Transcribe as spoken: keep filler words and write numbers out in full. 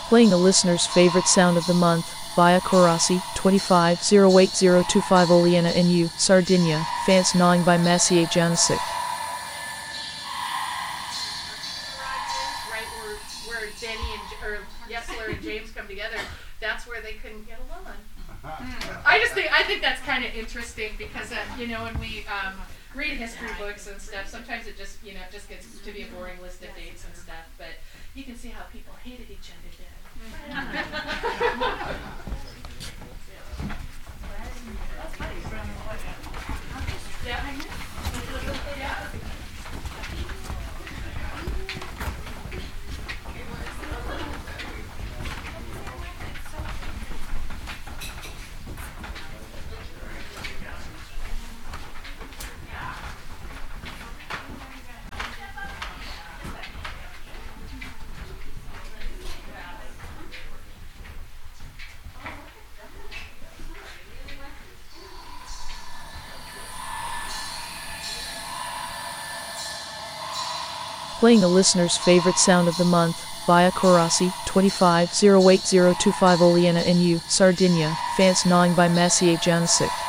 Playing a listener's favorite sound of the month, via Corasi, twenty-five zero eight zero two five Oliena N U, Sardinia, Fans gnawing by Maciej Janicic. Right where, where Denny and, or Yesler and James come together, that's where they couldn't get along. I just think, I think that's kind of interesting because, uh, you know, when we um, read history books and stuff, sometimes it just, you know, it just gets to be a boring list of dates and stuff, but you can see how people hated each other then. Playing a listener's favorite sound of the month, via Corasi, twenty-five zero eight zero two five Oliena N U, Sardinia, Fans gnawing by Maciej Janicic.